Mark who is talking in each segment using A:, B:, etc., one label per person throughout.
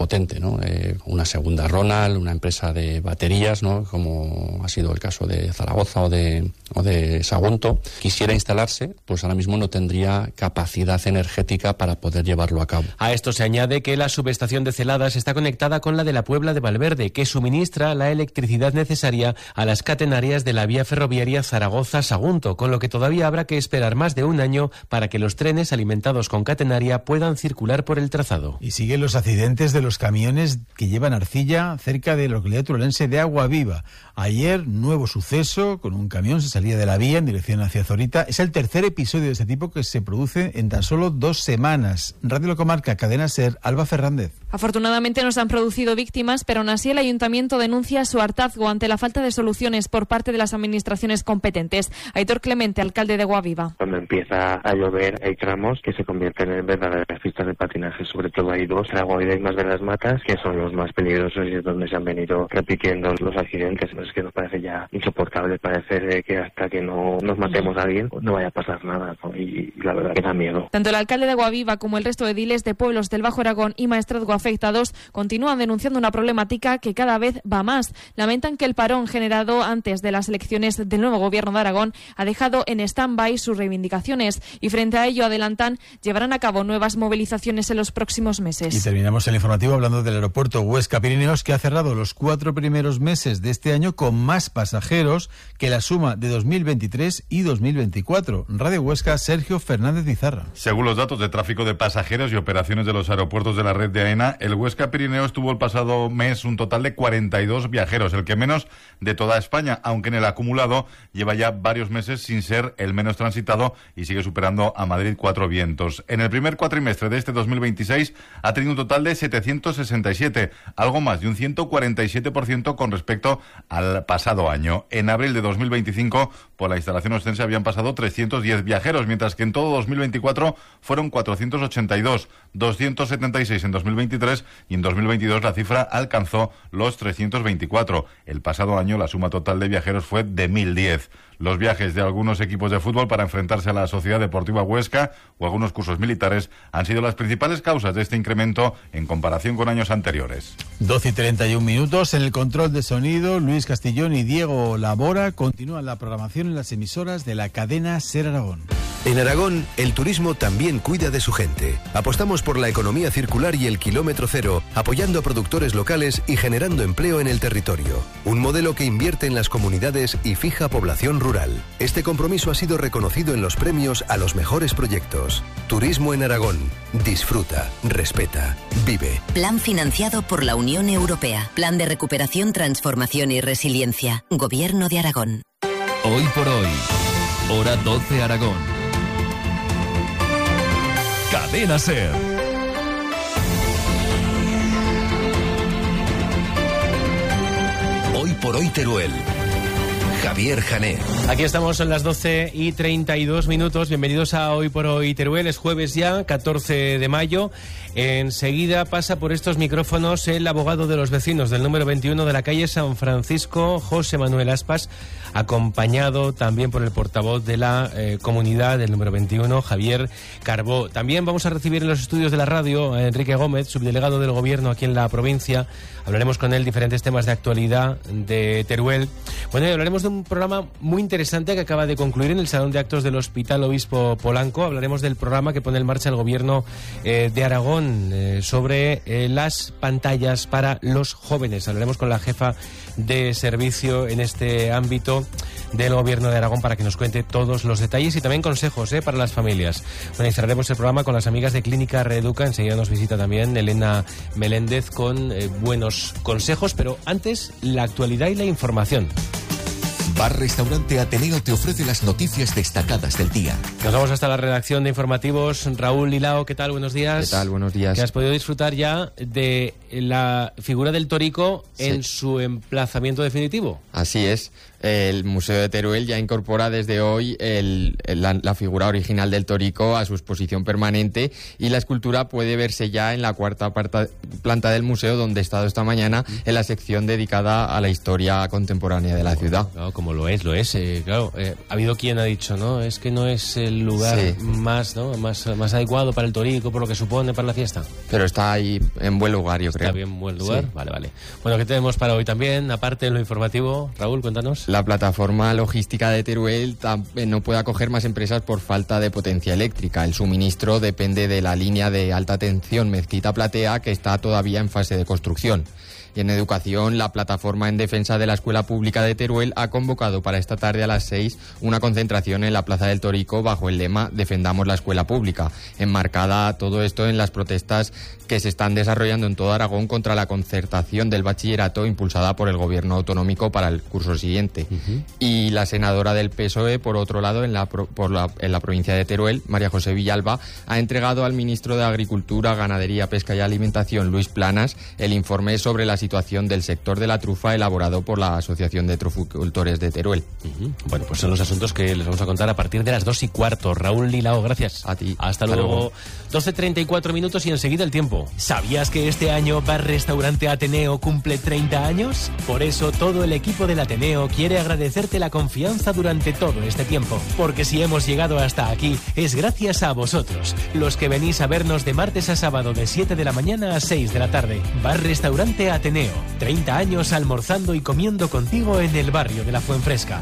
A: potente, ¿no? Una segunda Ronald, una empresa de baterías, ¿no? Como ha sido el caso de Zaragoza o de Sagunto, quisiera instalarse, pues ahora mismo no tendría capacidad energética para poder llevarlo a cabo.
B: A esto se añade que la subestación de Celadas está conectada con la de la Puebla de Valverde, que suministra la electricidad necesaria a las catenarias de la vía ferroviaria Zaragoza-Sagunto, con lo que todavía habrá que esperar más de un año para que los trenes alimentados con catenaria puedan circular por el trazado.
C: Y siguen los accidentes de los camiones que llevan arcilla cerca de la localidad turolense de Aguaviva. Ayer, nuevo suceso, con un camión se salía de la vía en dirección hacia Zorita. Es el tercer episodio de este tipo que se produce en tan solo 2 semanas. Radio La Comarca, Cadena SER, Alba Fernández.
D: Afortunadamente no se han producido víctimas, pero aún así el Ayuntamiento denuncia su hartazgo ante la falta de soluciones por parte de las administraciones competentes. Aitor Clemente, alcalde de Aguaviva.
E: Cuando empieza a llover hay tramos que se convierten en verdaderas pistas de patinaje, sobre todo hay 2, en Aguaviva y Más de las Matas, que son los más peligrosos y es donde se han venido repitiendo los accidentes. Es que nos parece ya insoportable, parece que hasta que no nos matemos a alguien no vaya a pasar nada, ¿no? Y la verdad que da miedo.
D: Tanto el alcalde de Aguaviva como el resto de ediles de pueblos del Bajo Aragón y Maestrazgo afectados continúan denunciando una problemática que cada vez va más. Lamentan que el parón generado antes de las elecciones del nuevo gobierno de Aragón ha dejado en stand-by sus reivindicaciones y frente a ello adelantan llevarán a cabo nuevas movilizaciones en los próximos meses.
C: Y terminamos el informativo hablando del aeropuerto Huesca-Pirineos, que ha cerrado los 4 primeros meses de este año con más pasajeros que la suma de 2023 y 2024. Radio Huesca, Sergio Fernández Izarra.
F: Según los datos de tráfico de pasajeros y operaciones de los aeropuertos de la red de AENA, el Huesca-Pirineos tuvo el pasado mes un total de 42 viajeros, el que menos de toda España, aunque en el acumulado lleva ya varios meses sin ser el menos transitado y sigue superando a Madrid 4 vientos. En el primer cuatrimestre de este 2026 ha tenido un total de 767, algo más de un 147% con respecto al pasado año. En abril de 2025, por la instalación ostense habían pasado 310 viajeros, mientras que en todo 2024 fueron 482, 276 en 2023 y en 2022 la cifra alcanzó los 324. El pasado año la suma total de viajeros fue de 1.010. Los viajes de algunos equipos de fútbol para enfrentarse a la Sociedad Deportiva Huesca o algunos cursos militares han sido las principales causas de este incremento en comparación con años anteriores.
C: 12:31. En el control de sonido, Luis Castillón y Diego Labora continúan la programación en las emisoras de la cadena SER Aragón.
G: En Aragón, el turismo también cuida de su gente. Apostamos por la economía circular y el kilómetro cero, apoyando a productores locales y generando empleo en el territorio. Un modelo que invierte en las comunidades y fija población rural. Este compromiso ha sido reconocido en los premios a los mejores proyectos. Turismo en Aragón. Disfruta, respeta, vive.
H: Plan financiado por la Unión Europea. Plan de recuperación, transformación y resiliencia. Gobierno de Aragón.
I: Hoy por hoy. Hora 12 Aragón. Cadena SER.
G: Hoy por hoy Teruel. Javier Jané.
B: Aquí estamos, son las 12:32. Bienvenidos a Hoy por Hoy Teruel. Es jueves ya, 14 de mayo. Enseguida pasa por estos micrófonos el abogado de los vecinos del número 21 de la calle San Francisco, José Manuel Aspas, acompañado también por el portavoz de la comunidad del número 21, Javier Carbó. También vamos a recibir en los estudios de la radio a Enrique Gómez, subdelegado del Gobierno aquí en la provincia. Hablaremos con él diferentes temas de actualidad de Teruel. Bueno, y hablaremos de un programa muy interesante que acaba de concluir en el Salón de Actos del Hospital Obispo Polanco. Hablaremos del programa que pone en marcha el Gobierno de Aragón sobre las pantallas para los jóvenes. Hablaremos con la jefa de servicio en este ámbito del Gobierno de Aragón para que nos cuente todos los detalles y también consejos para las familias. Bueno, y cerraremos el programa con las amigas de Clínica Reeduca. Enseguida nos visita también Elena Meléndez con buenos consejos, pero antes la actualidad y la información.
I: Bar Restaurante Ateneo te ofrece las noticias destacadas del día.
B: Nos vamos hasta la redacción de informativos. Raúl Lilao, ¿qué tal? Buenos días.
J: ¿Qué tal? Buenos días.
B: Que has podido disfrutar ya de la figura del Torico en su emplazamiento definitivo.
J: Así es. El Museo de Teruel ya incorpora desde hoy la figura original del Torico a su exposición permanente, y la escultura puede verse ya en la cuarta planta del museo, donde he estado esta mañana en la sección dedicada a la historia contemporánea de la ciudad.
B: Claro, como lo es. Claro, ha habido quien ha dicho, ¿no? Es que no es el lugar más adecuado para el Torico, por lo que supone para la fiesta.
J: Pero está ahí en buen lugar, yo creo.
B: Está bien en buen lugar.
J: Sí.
B: Vale. Bueno, ¿qué tenemos para hoy también? Aparte de lo informativo, Raúl, cuéntanos.
J: La plataforma logística de Teruel no puede acoger más empresas por falta de potencia eléctrica. El suministro depende de la línea de alta tensión Mezquita-Platea, que está todavía en fase de construcción. Y en educación, la plataforma en defensa de la escuela pública de Teruel ha convocado para esta tarde a las 6 una concentración en la Plaza del Torico bajo el lema Defendamos la escuela pública, enmarcada todo esto en las protestas que se están desarrollando en todo Aragón contra la concertación del bachillerato impulsada por el gobierno autonómico para el curso siguiente. Y la senadora del PSOE, por otro lado, en la provincia de Teruel, María José Villalba, ha entregado al ministro de Agricultura, Ganadería, Pesca y Alimentación, Luis Planas, el informe sobre la situación del sector de la trufa elaborado por la Asociación de Truficultores de Teruel.
B: Bueno, pues son los asuntos que les vamos a contar a partir de las 2:15. Raúl Lilao, gracias.
J: A ti.
B: Hasta luego. 12:34 minutos y enseguida el tiempo. ¿Sabías que este año Bar Restaurante Ateneo cumple 30 años? Por eso todo el equipo del Ateneo quiere agradecerte la confianza durante todo este tiempo. Porque si hemos llegado hasta aquí es gracias a vosotros, los que venís a vernos de martes a sábado de 7 de la mañana a 6 de la tarde. Bar Restaurante Ateneo. 30 años almorzando y comiendo contigo en el barrio de la Fuenfresca.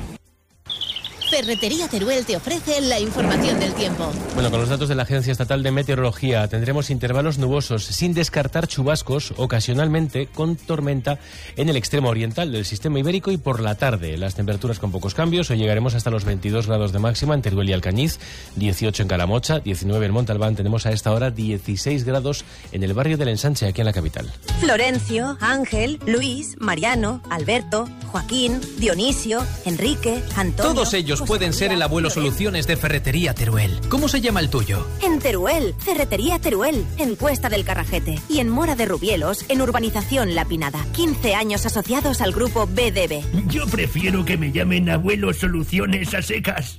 K: Ferretería Teruel te ofrece la información del tiempo.
B: Bueno, con los datos de la Agencia Estatal de Meteorología tendremos intervalos nubosos, sin descartar chubascos, ocasionalmente con tormenta en el extremo oriental del sistema ibérico, y por la tarde las temperaturas con pocos cambios. Hoy llegaremos hasta los 22 grados de máxima en Teruel y Alcañiz, 18 en Calamocha, 19 en Montalbán. Tenemos a esta hora 16 grados en el barrio del Ensanche, aquí en la capital.
L: Florencio, Ángel, Luis, Mariano, Alberto, Joaquín, Dionisio, Enrique, Antonio...
M: Todos ellos pueden ser el abuelo Soluciones de Ferretería Teruel. ¿Cómo se llama el tuyo?
L: En Teruel, Ferretería Teruel, en Cuesta del Carrajete. Y en Mora de Rubielos, en Urbanización La Pinada. 15 años asociados al grupo BDB.
N: Yo prefiero que me llamen abuelo Soluciones a secas.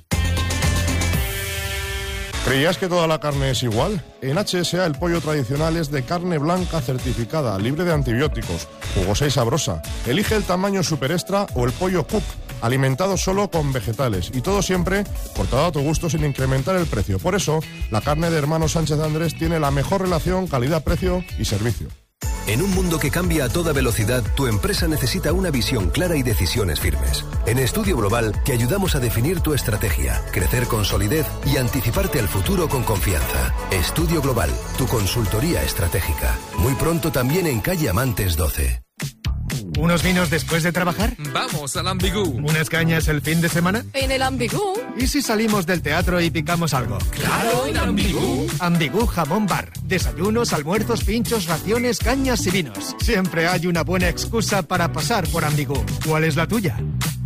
O: ¿Creías que toda la carne es igual? En HSA el pollo tradicional es de carne blanca certificada, libre de antibióticos, jugosa y sabrosa. Elige el tamaño super extra o el pollo cook, alimentado solo con vegetales, y todo siempre cortado a tu gusto sin incrementar el precio. Por eso, la carne de Hermanos Sánchez Andrés tiene la mejor relación calidad-precio y servicio.
G: En un mundo que cambia a toda velocidad, tu empresa necesita una visión clara y decisiones firmes. En Estudio Global te ayudamos a definir tu estrategia, crecer con solidez y anticiparte al futuro con confianza. Estudio Global, tu consultoría estratégica. Muy pronto también en calle Amantes 12.
P: ¿Unos vinos después de trabajar?
M: Vamos al Ambigú.
P: ¿Unas cañas el fin de semana?
Q: En el Ambigú.
P: ¿Y si salimos del teatro y picamos algo?
M: ¡Claro, en Ambigú!
P: Ambigú Jamón Bar. Desayunos, almuerzos, pinchos, raciones, cañas y vinos. Siempre hay una buena excusa para pasar por Ambigú. ¿Cuál es la tuya?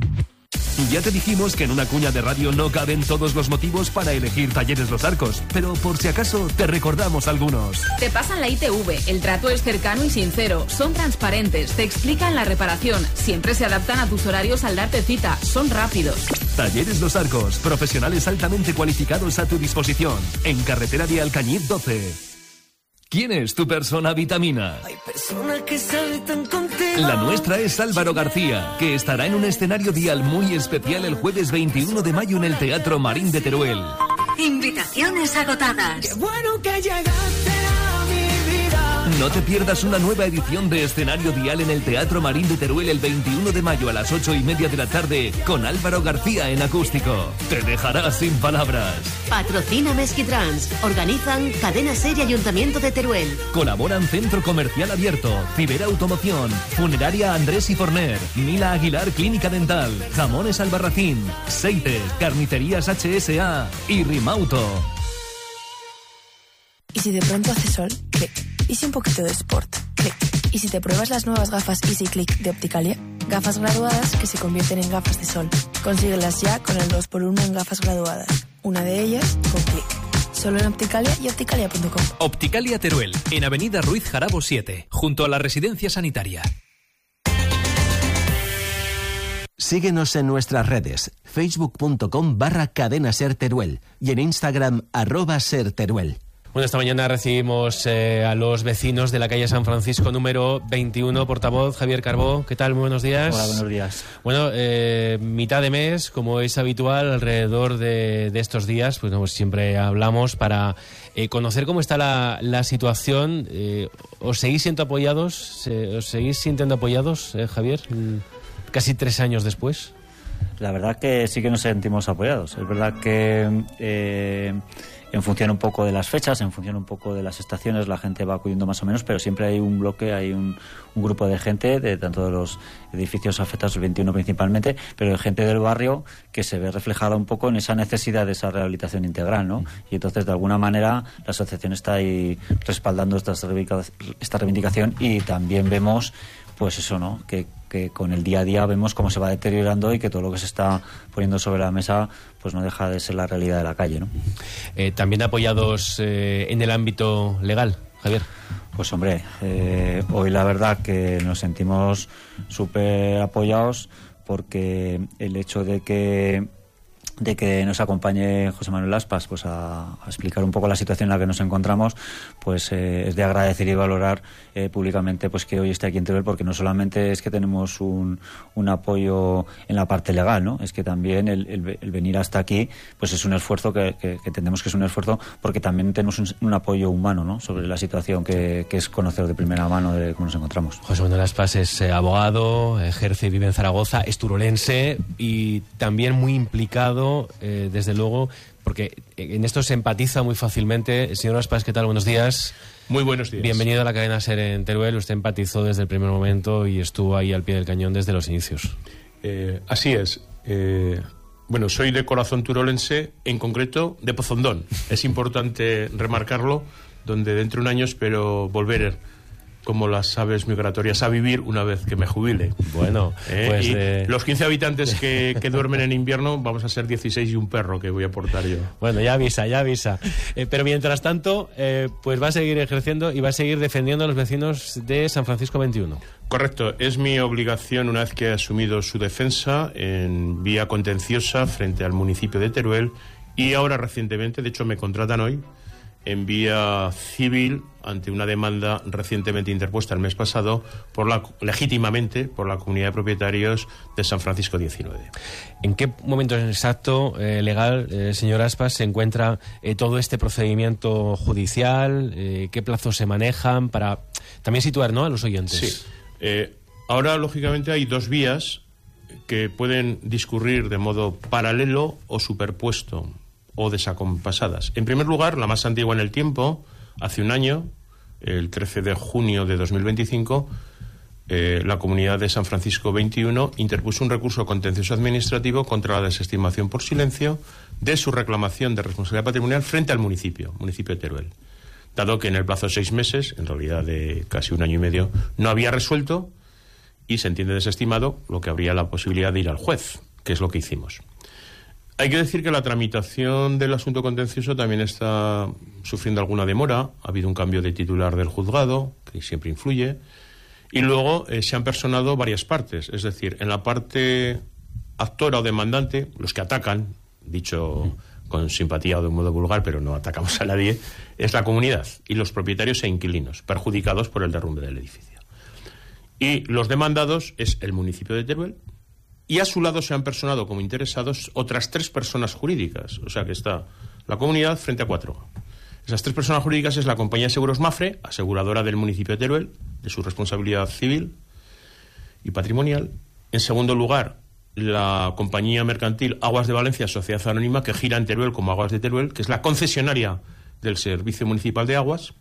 R: Ya te dijimos que en una cuña de radio no caben todos los motivos para elegir Talleres Los Arcos, pero por si acaso te recordamos algunos.
Q: Te pasan la ITV, el trato es cercano y sincero, son transparentes, te explican la reparación, siempre se adaptan a tus horarios al darte cita, son rápidos.
R: Talleres Los Arcos, profesionales altamente cualificados a tu disposición, en carretera de Alcañiz 12. ¿Quién es tu persona vitamina?
S: Hay personas que saben tan contigo.
R: La nuestra es Álvaro García, que estará en un escenario dial muy especial el jueves 21 de mayo en el Teatro Marín de Teruel.
S: Invitaciones agotadas.
T: Qué bueno que llegaste a mi vida.
R: No te pierdas una nueva edición de Escenario Dial en el Teatro Marín de Teruel el 21 de mayo a las 8:30 de la tarde con Álvaro García en acústico. Te dejarás sin palabras.
U: Patrocina Mesquitrans. Organizan Cadena Ser y Ayuntamiento de Teruel.
R: Colaboran Centro Comercial Abierto, Ciberautomoción, Funeraria Andrés y Forner, Mila Aguilar Clínica Dental, Jamones Albarracín, Seite, Carnicerías HSA y Rimauto.
V: ¿Y si de pronto hace sol? Clic. ¿Y si un poquito de sport? Clic. ¿Y si te pruebas las nuevas gafas Easy Click de Opticalia? Gafas graduadas que se convierten en gafas de sol. Consíguelas ya con el 2x1 en gafas graduadas. Una de ellas con clic. Solo en Opticalia y opticalia.com.
M: Opticalia Teruel, en Avenida Ruiz Jarabo 7, junto a la Residencia Sanitaria.
A: Síguenos en nuestras redes, facebook.com/cadenaserteruel y en Instagram @serteruel.
B: Bueno, esta mañana recibimos a los vecinos de la calle San Francisco número 21, portavoz Javier Carbó. ¿Qué tal? Muy buenos días.
E: Hola, buenos días.
B: Bueno, mitad de mes, como es habitual, alrededor de estos días, pues como siempre hablamos para conocer cómo está la situación. ¿Os seguís siendo apoyados? ¿Os seguís sintiendo apoyados, Javier? Casi 3 años después.
E: La verdad que sí que nos sentimos apoyados. Es verdad que en función un poco de las fechas, en función un poco de las estaciones, la gente va acudiendo más o menos, pero siempre hay un bloque, hay un grupo de gente, de tanto de los edificios afectados, el 21 principalmente, pero de gente del barrio que se ve reflejada un poco en esa necesidad de esa rehabilitación integral, ¿no? Y entonces, de alguna manera, la asociación está ahí respaldando esta reivindicación, y también vemos, pues eso, ¿no?, que con el día a día vemos cómo se va deteriorando y que todo lo que se está poniendo sobre la mesa pues no deja de ser la realidad de la calle, ¿no?
B: También apoyados en el ámbito legal, Javier.
E: Pues hombre, hoy la verdad que nos sentimos súper apoyados, porque el hecho de que nos acompañe José Manuel Aspas pues a explicar un poco la situación en la que nos encontramos, pues es de agradecer y valorar públicamente pues que hoy esté aquí en Teruel, porque no solamente es que tenemos un apoyo en la parte legal, ¿no? Es que también el venir hasta aquí pues es un esfuerzo que entendemos que es un esfuerzo, porque también tenemos un apoyo humano, ¿no?, sobre la situación que es conocer de primera mano de cómo nos encontramos.
B: José Manuel Aspas es abogado, ejerce y vive en Zaragoza, es turolense y también muy implicado, desde luego, porque en esto se empatiza muy fácilmente. Señor Aspas, ¿qué tal? Buenos días.
W: Muy buenos días.
B: Bienvenido a la cadena SER en Teruel. Usted empatizó desde el primer momento y estuvo ahí al pie del cañón desde los inicios.
W: Así es. Bueno, soy de corazón turolense, en concreto de Pozondón. Es importante remarcarlo, donde dentro de un año espero volver, como las aves migratorias, a vivir una vez que me jubile.
B: Bueno, pues
W: y los 15 habitantes que duermen en invierno vamos a ser 16 y un perro que voy a aportar yo.
B: Bueno, ya avisa. Pero mientras tanto, pues va a seguir ejerciendo y va a seguir defendiendo a los vecinos de San Francisco 21.
W: Correcto, es mi obligación, una vez que he asumido su defensa en vía contenciosa frente al municipio de Teruel, y ahora recientemente, de hecho me contratan hoy, en vía civil ante una demanda recientemente interpuesta el mes pasado legítimamente por la comunidad de propietarios de San Francisco 19.
B: ¿En qué momento exacto legal, señor Aspas, se encuentra todo este procedimiento judicial? ¿Qué plazos se manejan? Para también situar, ¿no?, a los oyentes.
W: Sí. Ahora, lógicamente, hay 2 vías que pueden discurrir de modo paralelo o superpuesto o desacompasadas. En primer lugar, la más antigua en el tiempo, hace un año, el 13 de junio de 2025, la comunidad de San Francisco 21 interpuso un recurso contencioso administrativo contra la desestimación por silencio de su reclamación de responsabilidad patrimonial frente al municipio de Teruel, dado que en el plazo de 6 meses, en realidad de casi un año y medio, no había resuelto y se entiende desestimado, lo que habría la posibilidad de ir al juez, que es lo que hicimos. Hay que decir que la tramitación del asunto contencioso también está sufriendo alguna demora. Ha habido un cambio de titular del juzgado, que siempre influye, y luego se han personado varias partes. Es decir, en la parte actora o demandante, los que atacan, dicho con simpatía o de un modo vulgar, pero no atacamos a nadie, es la comunidad y los propietarios e inquilinos, perjudicados por el derrumbe del edificio. Y los demandados es el municipio de Teruel, y a su lado se han personado como interesados otras 3 personas jurídicas. O sea que está la comunidad frente a 4. Esas 3 personas jurídicas es la compañía de seguros Mafre, aseguradora del municipio de Teruel, de su responsabilidad civil y patrimonial. En segundo lugar, la compañía mercantil Aguas de Valencia, Sociedad Anónima, que gira en Teruel como Aguas de Teruel, que es la concesionaria del Servicio Municipal de Aguas.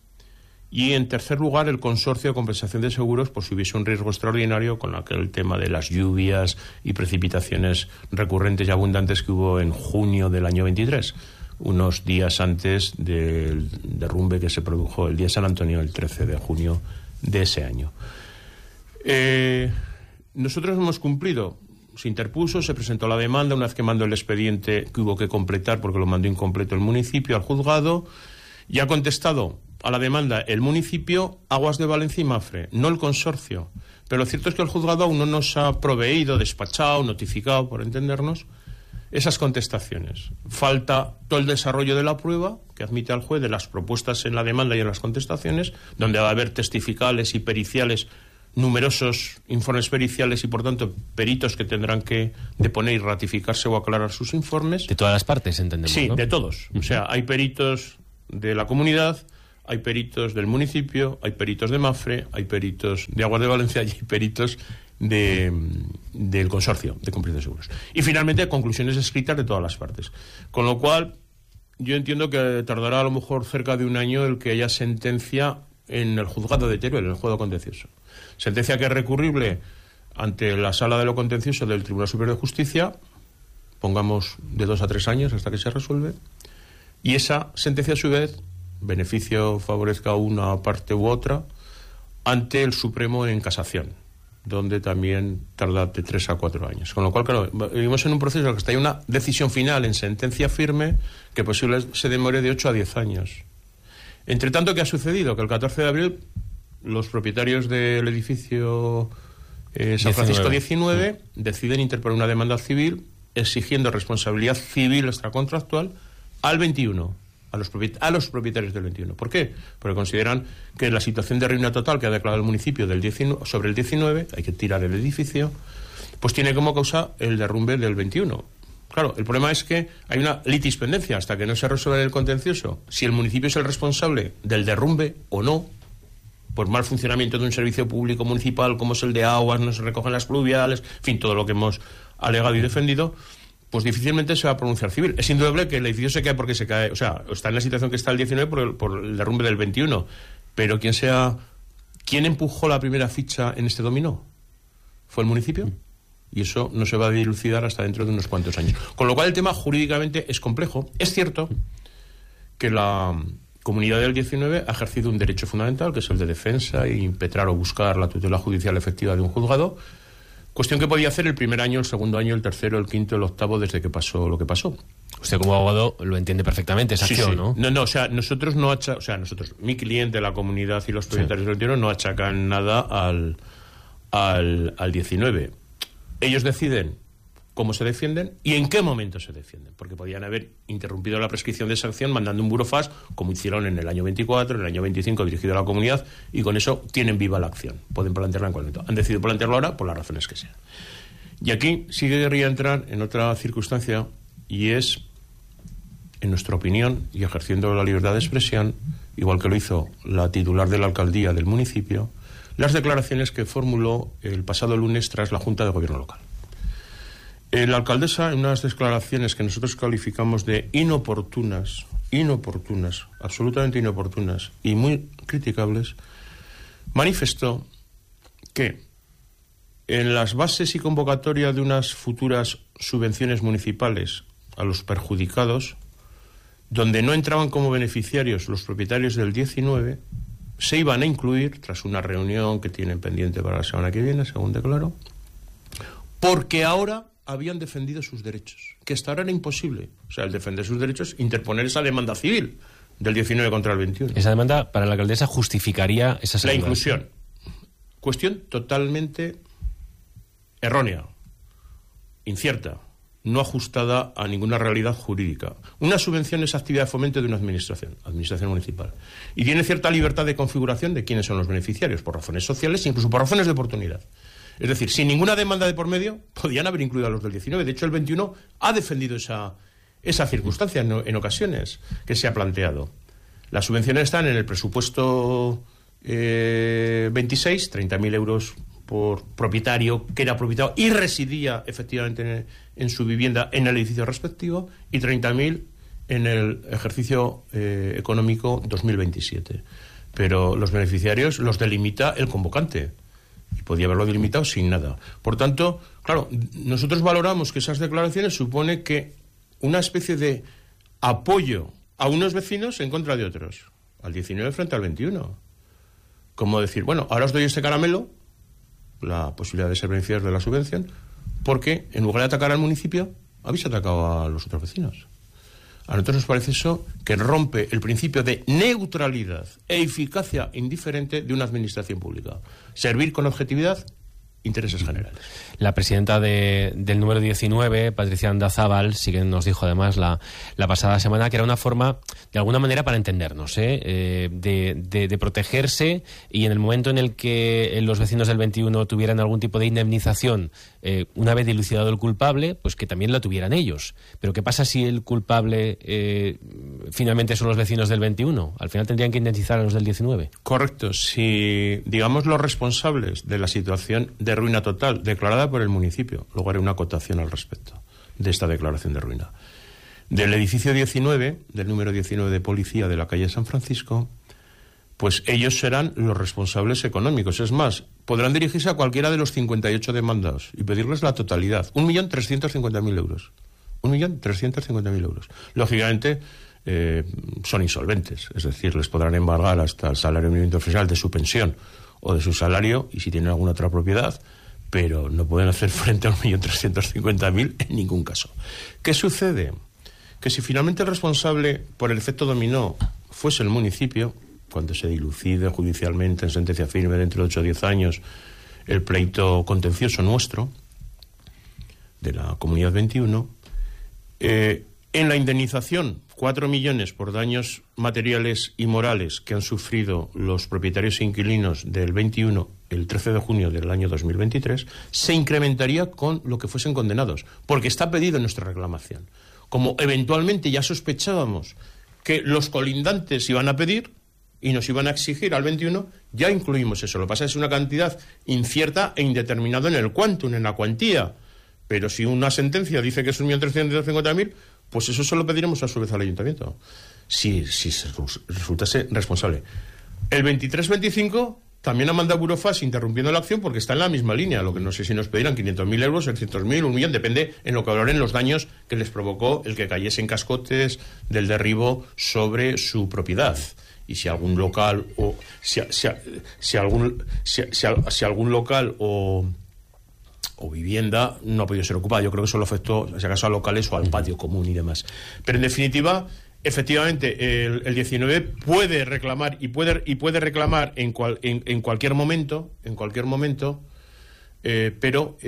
W: Y en tercer lugar, el consorcio de compensación de seguros por si hubiese un riesgo extraordinario con aquel tema de las lluvias y precipitaciones recurrentes y abundantes que hubo en junio del año 23, unos días antes del derrumbe que se produjo el día de San Antonio, el 13 de junio de ese año. Nosotros hemos cumplido. Se interpuso, se presentó la demanda, una vez que mandó el expediente que hubo que completar porque lo mandó incompleto el municipio al juzgado, y ha contestado a la demanda el municipio, Aguas de Valencia y Mafre, no el consorcio. Pero lo cierto es que el juzgado aún no nos ha proveído, despachado, notificado, por entendernos, esas contestaciones. Falta todo el desarrollo de la prueba que admite al juez de las propuestas en la demanda y en las contestaciones, donde va a haber testificales y periciales, numerosos informes periciales y, por tanto, peritos que tendrán que deponer y ratificarse o aclarar sus informes.
B: De todas las partes, entendemos,
W: Sí,
B: ¿no?
W: de todos. O sea, hay peritos de la comunidad, hay peritos del municipio, hay peritos de Mafre, hay peritos de Aguas de Valencia y hay peritos del consorcio de cómplices seguros. Y finalmente conclusiones escritas de todas las partes. Con lo cual, yo entiendo que tardará a lo mejor cerca de un año el que haya sentencia en el juzgado de Teruel, en el juzgado contencioso. Sentencia que es recurrible ante la sala de lo contencioso del Tribunal Superior de Justicia, pongamos de 2 a 3 años hasta que se resuelve, y esa sentencia a su vez beneficio favorezca a una parte u otra ante el Supremo en casación, donde también tarda de 3 a 4 años. Con lo cual, claro, vivimos en un proceso en el que está ahí una decisión final en sentencia firme que posible se demore de 8 a 10 años. Entre tanto, ¿qué ha sucedido? Que el 14 de abril los propietarios del edificio San Francisco 19 deciden interponer una demanda civil exigiendo responsabilidad civil extracontractual al 21, a los propietarios del 21. ¿Por qué? Porque consideran que la situación de ruina total que ha declarado el municipio del 19, sobre el 19, hay que tirar el edificio, pues tiene como causa el derrumbe del 21. Claro, el problema es que hay una litispendencia hasta que no se resuelve el contencioso si el municipio es el responsable del derrumbe o no, por mal funcionamiento de un servicio público municipal como es el de aguas, no se recogen las pluviales, en fin, todo lo que hemos alegado y defendido, pues difícilmente se va a pronunciar civil. Es indudable que el edificio se cae porque se cae, o sea, está en la situación que está el 19 por el derrumbe del 21, pero ¿quién empujó la primera ficha en este dominó? ¿Fue el municipio? Y eso no se va a dilucidar hasta dentro de unos cuantos años. Con lo cual el tema jurídicamente es complejo. Es cierto que la comunidad del 19 ha ejercido un derecho fundamental, que es el de defensa e impetrar o buscar la tutela judicial efectiva de un juzgado, cuestión que podía hacer el primer año, el segundo año, el tercero, el quinto, el octavo, desde que pasó lo que pasó.
B: Usted como abogado lo entiende perfectamente, esa acción,
W: sí.
B: ¿no?
W: No, o sea, nosotros, mi cliente, la comunidad y los propietarios del 21 no achacan nada al 19. Ellos deciden cómo se defienden y en qué momento se defienden, porque podían haber interrumpido la prescripción de esa acción mandando un burofax, como hicieron en el año 24, en el año 25, dirigido a la comunidad, y con eso tienen viva la acción. Pueden plantearla en cualquier momento. Han decidido plantearlo ahora por las razones que sean. Y aquí sí que querría entrar en otra circunstancia, y es, en nuestra opinión, y ejerciendo la libertad de expresión, igual que lo hizo la titular de la alcaldía del municipio, las declaraciones que formuló el pasado lunes tras la Junta de Gobierno local. La alcaldesa, en unas declaraciones que nosotros calificamos de inoportunas, absolutamente inoportunas y muy criticables, manifestó que en las bases y convocatoria de unas futuras subvenciones municipales a los perjudicados, donde no entraban como beneficiarios los propietarios del 19, se iban a incluir, tras una reunión que tienen pendiente para la semana que viene, según declaró, porque ahora habían defendido sus derechos, que hasta ahora era imposible. O sea, el defender sus derechos, interponer esa demanda civil del 19 contra el 21.
B: Esa demanda, para la alcaldesa, justificaría esa
W: la inclusión. Cuestión totalmente errónea, incierta, no ajustada a ninguna realidad jurídica. Una subvención es actividad de fomento de una administración municipal, y tiene cierta libertad de configuración de quiénes son los beneficiarios, por razones sociales e incluso por razones de oportunidad. Es decir, sin ninguna demanda de por medio, podían haber incluido a los del 19. De hecho, el 21 ha defendido esa circunstancia en ocasiones que se ha planteado. Las subvenciones están en el presupuesto 26, 30.000 euros por propietario que era propietario y residía efectivamente en su vivienda en el edificio respectivo, y 30.000 en el ejercicio económico 2027. Pero los beneficiarios los delimita el convocante, y podía haberlo delimitado sin nada. Por tanto, claro, nosotros valoramos que esas declaraciones supone que una especie de apoyo a unos vecinos en contra de otros, al 19 frente al 21. Como decir, bueno, ahora os doy este caramelo, la posibilidad de ser beneficiarios de la subvención, porque en lugar de atacar al municipio, habéis atacado a los otros vecinos. A nosotros nos parece eso que rompe el principio de neutralidad e eficacia indiferente de una administración pública. Servir con objetividad intereses generales.
B: La presidenta del número 19, Patricia Andazábal, sí que nos dijo además la pasada semana que era una forma, de alguna manera, para entendernos, de protegerse, y en el momento en el que los vecinos del 21 tuvieran algún tipo de indemnización, una vez dilucidado el culpable, pues que también la tuvieran ellos. Pero ¿qué pasa si el culpable finalmente son los vecinos del 21? Al final tendrían que indemnizar a los del 19.
W: Correcto. Si, digamos, los responsables de la situación de ruina total declarada por el municipio, luego haré una acotación al respecto de esta declaración de ruina, del edificio 19, del número 19 de policía de la calle San Francisco, pues ellos serán los responsables económicos. Es más, podrán dirigirse a cualquiera de los 58 demandados y pedirles la totalidad. 1.350.000 euros. 1.350.000 euros. Lógicamente, son insolventes, es decir, les podrán embargar hasta el salario mínimo profesional de su pensión o de su salario, y si tienen alguna otra propiedad, pero no pueden hacer frente a 1.350.000 en ningún caso. ¿Qué sucede? Que si finalmente el responsable por el efecto dominó fuese el municipio, cuando se dilucide judicialmente en sentencia firme dentro de 8 o 10 años el pleito contencioso nuestro de la Comunidad 21, en la indemnización 4 millones por daños materiales y morales que han sufrido los propietarios e inquilinos del 21 el 13 de junio del año 2023, se incrementaría con lo que fuesen condenados, porque está pedido en nuestra reclamación. Como eventualmente ya sospechábamos que los colindantes iban a pedir y nos iban a exigir al 21, ya incluimos eso. Lo que pasa es una cantidad incierta e indeterminada en el quantum, en la cuantía. Pero si una sentencia dice que es 1.350.000, pues eso se lo pediremos a su vez al ayuntamiento, si se resultase responsable. El 23-25 también ha mandado Burofax interrumpiendo la acción porque está en la misma línea, lo que no sé si nos pedirán 500.000 euros, 600.000, 1 millón, depende en lo que valoren los daños que les provocó el que cayesen cascotes del derribo sobre su propiedad. Y si algún local o si algún local o vivienda no ha podido ser ocupada. Yo creo que eso lo afectó, si acaso, a locales o al patio común y demás. Pero en definitiva, efectivamente, el 19 puede reclamar y puede reclamar en cualquier momento, pero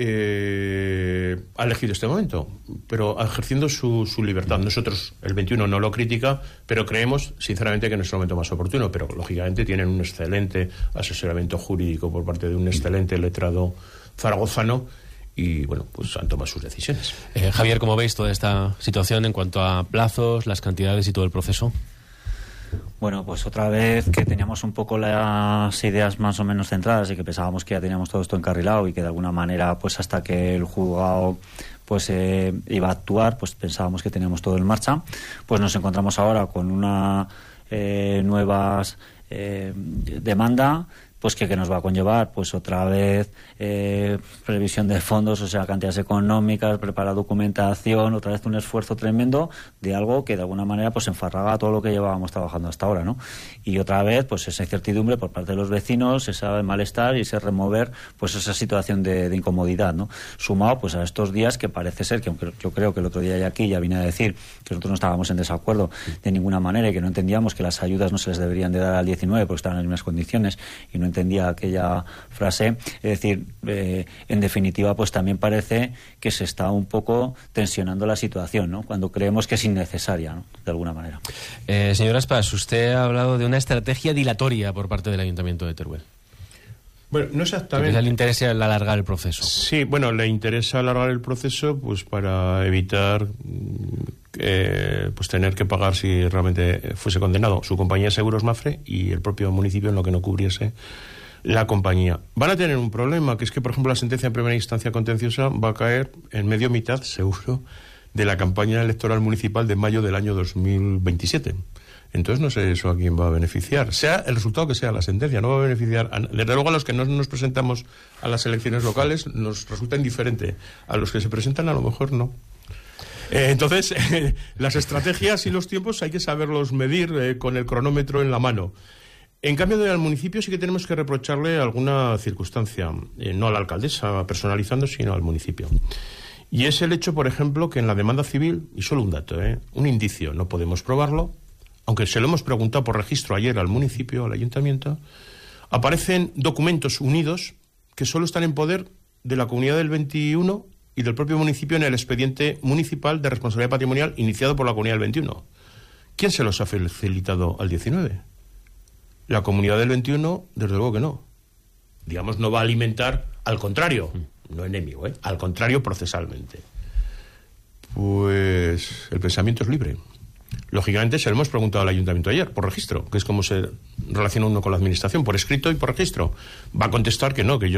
W: ha elegido este momento, pero ejerciendo su libertad. Nosotros, el 21 no lo critica, pero creemos sinceramente que no es el momento más oportuno, pero lógicamente tienen un excelente asesoramiento jurídico por parte de un excelente letrado zaragozano y, bueno, pues han tomado sus decisiones.
B: Javier, ¿cómo veis toda esta situación en cuanto a plazos, las cantidades y todo el proceso?
E: Bueno, pues otra vez que teníamos un poco las ideas más o menos centradas y que pensábamos que ya teníamos todo esto encarrilado y que de alguna manera, pues hasta que el juzgado pues iba a actuar, pues pensábamos que teníamos todo en marcha. Pues nos encontramos ahora con una nuevas demanda, pues que nos va a conllevar pues otra vez previsión de fondos, o sea, cantidades económicas, preparar documentación, otra vez un esfuerzo tremendo de algo que de alguna manera pues enfarraga todo lo que llevábamos trabajando hasta ahora, ¿no? Y otra vez pues esa incertidumbre por parte de los vecinos, ese malestar y ese remover pues esa situación de incomodidad, ¿no? Sumado pues a estos días que parece ser que, aunque yo creo que el otro día aquí ya vine a decir que nosotros no estábamos en desacuerdo de ninguna manera y que no entendíamos que las ayudas no se les deberían de dar al 19 porque estaban en las mismas condiciones y no entendía aquella frase, es decir, en definitiva pues también parece que se está un poco tensionando la situación, ¿no? Cuando creemos que es innecesaria, ¿no? De alguna manera.
B: Señor Aspas, usted ha hablado de una estrategia dilatoria por parte del Ayuntamiento de Teruel.
W: Bueno, no exactamente.
B: ¿Le interesa alargar el proceso?
W: Sí, bueno, le interesa alargar el proceso pues para evitar pues tener que pagar, si realmente fuese condenado, su compañía de seguros Mafre y el propio municipio en lo que no cubriese la compañía. Van a tener un problema, que es que, por ejemplo, la sentencia en primera instancia contenciosa va a caer en medio mitad, seguro, de la campaña electoral municipal de mayo del año 2027. Entonces no sé eso a quién va a beneficiar. Sea el resultado que sea la sentencia, no va a beneficiar. Desde luego a los que no nos presentamos a las elecciones locales nos resulta indiferente. A los que se presentan a lo mejor no. Entonces, las estrategias y los tiempos hay que saberlos medir con el cronómetro en la mano. En cambio, al municipio sí que tenemos que reprocharle alguna circunstancia, no a la alcaldesa personalizando, sino al municipio. Y es el hecho, por ejemplo, que en la demanda civil, y solo un dato, un indicio, no podemos probarlo, aunque se lo hemos preguntado por registro ayer al municipio, al ayuntamiento, aparecen documentos unidos que solo están en poder de la Comunidad del 21 y del propio municipio en el expediente municipal de responsabilidad patrimonial iniciado por la Comunidad del 21. ¿Quién se los ha facilitado al 19? La Comunidad del 21, desde luego que no. Digamos, no va a alimentar, al contrario, no enemigo, al contrario, procesalmente. Pues el pensamiento es libre. Lógicamente se lo hemos preguntado al ayuntamiento ayer, por registro, que es como se relaciona uno con la administración, por escrito y por registro. Va a contestar que no, que ellos